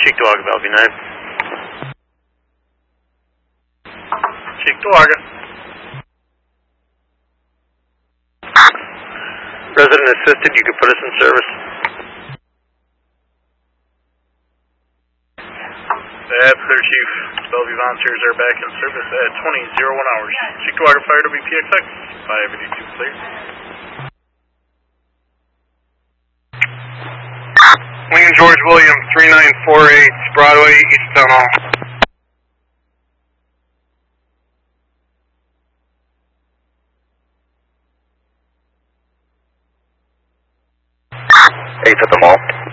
Cheektowaga, Bellevue 9. Cheektowaga. Resident assisted, you can put us in service. Clear, Chief. Bellevue volunteers are back in service at 20:01 hours. Cheektowaga Fire WPXX 582 clear. Lincoln George William 3948 Broadway East Tunnel. Eight at the mall.